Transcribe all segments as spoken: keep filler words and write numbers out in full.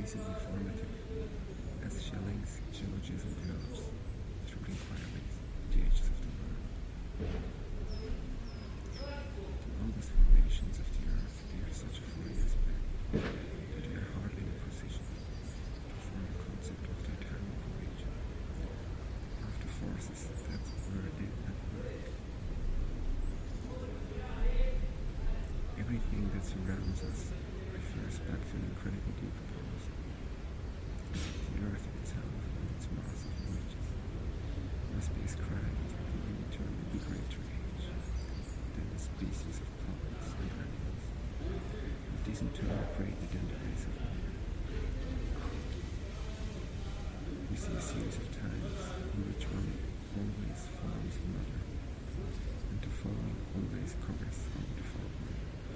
increasingly formative as Schelling's geologism develops through inquiries at the ages of the world. The oldest formations of the Earth bear such a foreign aspect that we are hardly in a position to form a concept of their time of origin, or of the forces that were did at work. Everything that surrounds us refers back to an incredibly deep past. The Earth itself and its mass of images must be ascribed to an eternally greater age than the species of plants and animals, and these in turn are greater than the race of man. We see a series of times in which one always follows another, and the following always covers over the following.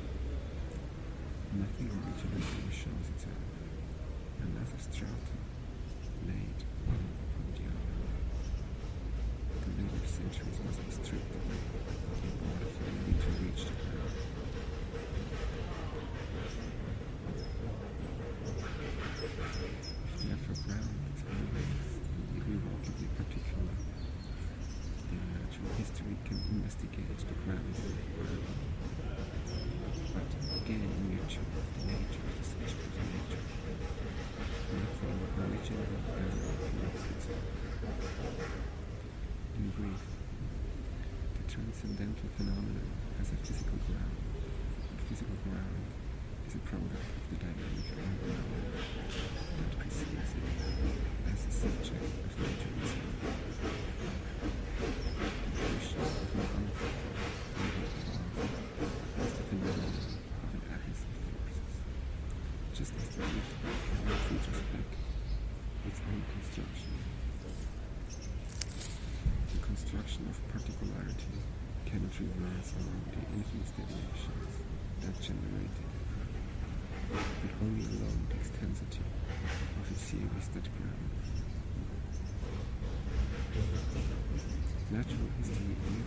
Nothing originally shows itself, and as a strata laid one upon the other. The later centuries must be stripped away in order for them to reach the ground. If therefore ground is always and irrevocably particular, then natural history can investigate the ground of ground. But again, in virtue of the nature of the subject of nature, nothing originally ever knows itself. In brief, the transcendental phenomenon has a physical ground, and physical ground is a product of the dynamic environment that precedes it as a subject of nature itself. The question of an unfolding cause is the phenomenon of an abyss of forces, just as the earth cannot retrospect its own construction. The construction of particularity cannot reverse along the infinite deviations that generate it, but only along the extensity of its series that ground. Natural history